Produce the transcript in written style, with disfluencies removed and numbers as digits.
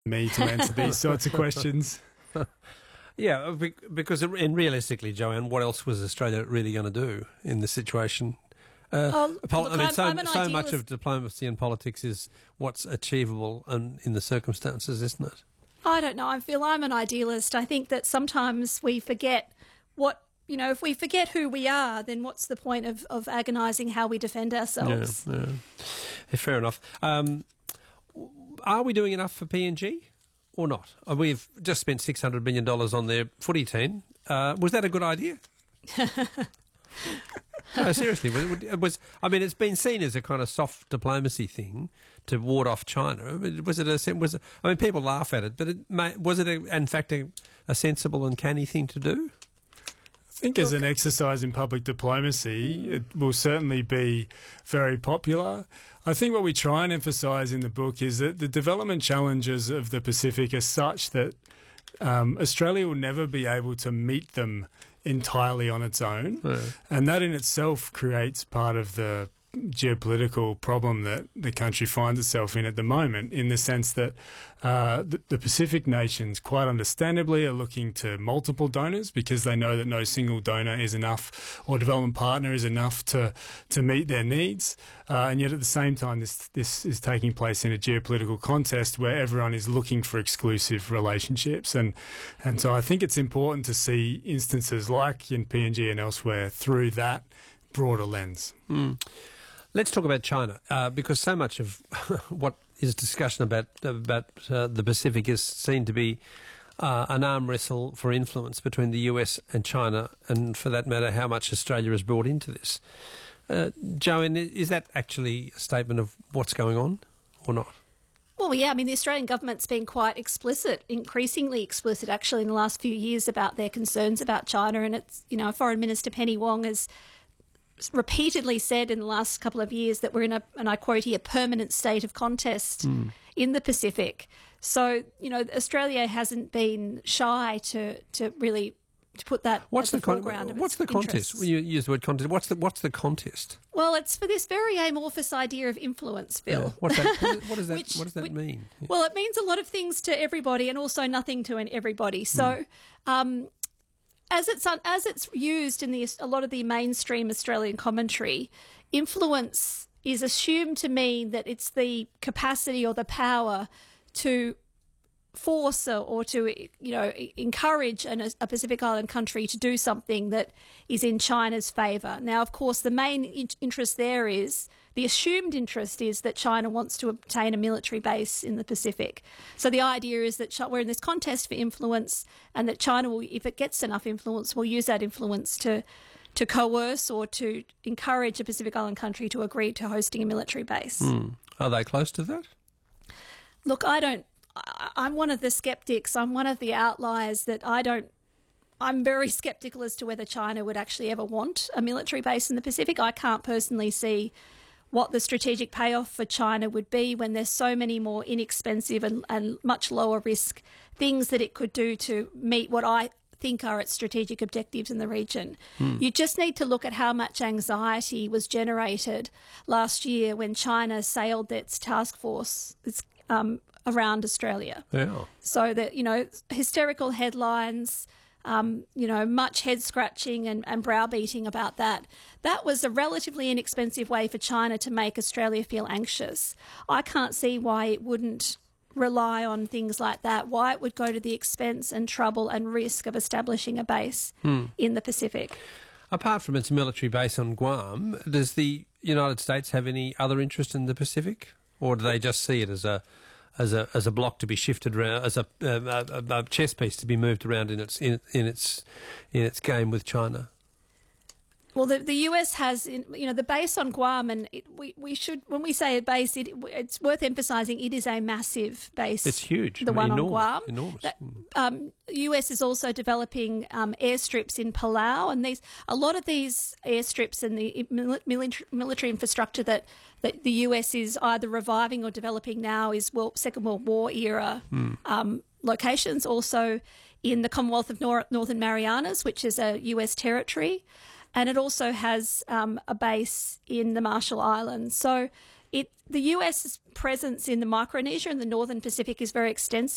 me to answer these sorts of questions. Yeah, because realistically, Joanne, what else was Australia really going to do in this situation? So much of diplomacy and politics is what's achievable in the circumstances, isn't it? I don't know. I feel I'm an idealist. I think that sometimes we forget if we forget who we are, then what's the point of agonising how we defend ourselves? Yeah, fair enough. Are we doing enough for PNG or not? We've just spent $600 million on their footy team. Was that a good idea? No, seriously, it's been seen as a kind of soft diplomacy thing to ward off China. People laugh at it, but was it in fact a sensible and canny thing to do? I think as an exercise in public diplomacy, it will certainly be very popular. I think what we try and emphasise in the book is that the development challenges of the Pacific are such that Australia will never be able to meet them entirely on its own. Yeah. And that in itself creates part of the geopolitical problem that the country finds itself in at the moment, in the sense that the Pacific nations, quite understandably, are looking to multiple donors because they know that no single donor is enough, or development partner is enough to meet their needs. And yet at the same time, this is taking place in a geopolitical contest where everyone is looking for exclusive relationships. And so I think it's important to see instances like in PNG and elsewhere through that broader lens. Mm. Let's talk about China, because so much of what is discussion about the Pacific is seen to be an arm wrestle for influence between the US and China, and for that matter, how much Australia has brought into this. Joanne, is that actually a statement of what's going on or not? Well, yeah, the Australian government's been quite explicit, increasingly explicit actually in the last few years about their concerns about China, and it's, Foreign Minister Penny Wong has repeatedly said in the last couple of years that we're in and I quote here, permanent state of contest in the Pacific. So, Australia hasn't been shy to really put that at the foreground of its What's the contest? interests. When you use the word contest, what's the contest? Well, it's for this very amorphous idea of influence, Phil. Yeah. What does that mean? Well, it means a lot of things to everybody and also nothing to everybody. So, as it's used in a lot of the mainstream Australian commentary, influence is assumed to mean that it's the capacity or the power to force or to encourage a Pacific Island country to do something that is in China's favour. Now, of course, the main interest there is, the assumed interest is that China wants to obtain a military base in the Pacific. So the idea is that we're in this contest for influence, and that China will, if it gets enough influence, will use that influence to coerce or to encourage a Pacific Island country to agree to hosting a military base. Are they close to that? Look, I'm one of the skeptics. I'm one of the outliers that I'm very sceptical as to whether China would actually ever want a military base in the Pacific. I can't personally see what the strategic payoff for China would be when there's so many more inexpensive and much lower risk things that it could do to meet what I think are its strategic objectives in the region. You just need to look at how much anxiety was generated last year when China sailed its task force around Australia. Yeah. So that, hysterical headlines, much head scratching and browbeating about that. That was a relatively inexpensive way for China to make Australia feel anxious. I can't see why it wouldn't rely on things like that, why it would go to the expense and trouble and risk of establishing a base in the Pacific. Apart from its military base on Guam, does the United States have any other interest in the Pacific, or do they just see it as a block to be shifted around, as a chess piece to be moved around in its game with China? Well, the US has, the base on Guam, and we should, when we say a base, it's worth emphasising it is a massive base. It's huge. The one on Guam. Enormous. US is also developing airstrips in Palau, and a lot of these airstrips and the military infrastructure that the US is either reviving or developing now is Second World War era locations. Also in the Commonwealth of Northern Marianas, which is a US territory. And it also has a base in the Marshall Islands. So the US's presence in the Micronesia and the Northern Pacific is very extensive.